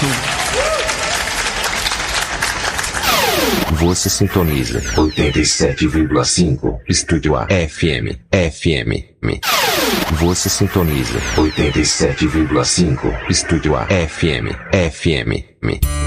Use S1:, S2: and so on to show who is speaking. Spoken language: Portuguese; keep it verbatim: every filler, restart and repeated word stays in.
S1: Você sintoniza oitenta e sete vírgula cinco Estúdio A F M, F M. Você sintoniza oitenta e sete vírgula cinco Estúdio A F M, F M.